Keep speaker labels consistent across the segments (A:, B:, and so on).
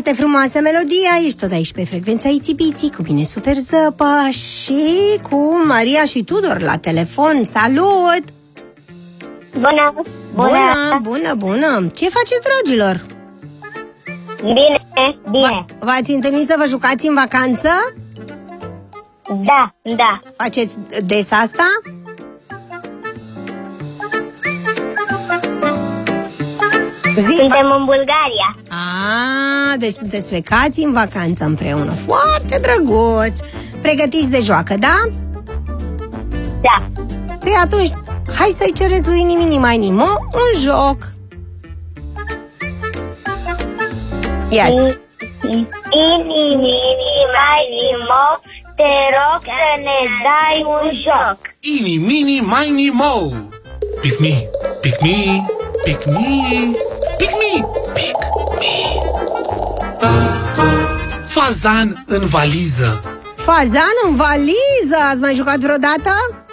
A: Foarte frumoasă melodia. Ești tot aici pe frecvența Itibiții, cu mine Super Zăpa și cu Maria și Tudor la telefon. Salut!
B: Bună!
A: Bună! Ce faceți, dragilor?
B: Bine.
A: V-ați întâlnit să vă jucați în vacanță?
B: Da.
A: Faceți des asta?
B: Suntem în Bulgaria.
A: Deci sunteți plecați în vacanță împreună. Foarte drăguț. Pregătiți de joacă, da?
B: Da.
A: Păi atunci, hai să-i cereți lui Nini Mai Nimo un joc. Ia zi.
B: Ini, Mai Nimo, te rog să ne dai un joc.
C: Ini, mini, mini, mo. Pick me, pick me, pick me, pick me, pick me. Fazan în valiză.
A: Fazan în valiză. Ați mai jucat vreodată?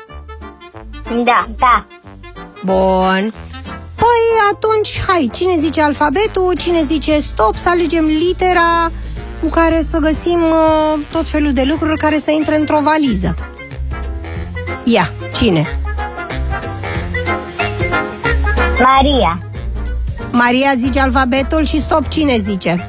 B: Da.
A: Bun. Păi atunci, hai, cine zice alfabetul, cine zice stop, să alegem litera cu care să găsim tot felul de lucruri care să intre într-o valiză. Ia, cine? Maria zice alfabetul și stop, cine zice?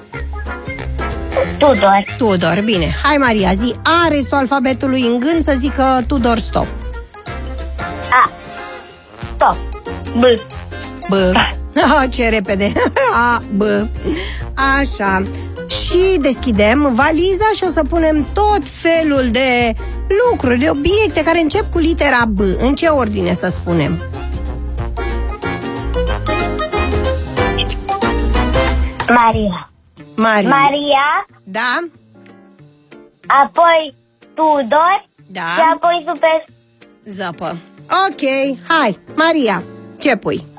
A: Tudor, bine. Hai, Maria, zi A, restul alfabetului în gând, să zică Tudor stop.
B: A. Stop. B.
A: Ce repede. A, B. Așa. Și deschidem valiza și o să punem tot felul de lucruri, de obiecte care încep cu litera B. În ce ordine să spunem?
B: Maria.
A: Da.
B: Apoi Tudor.
A: Da.
B: Și apoi Super
A: Zăpă. Ok, hai, Maria, ce pui?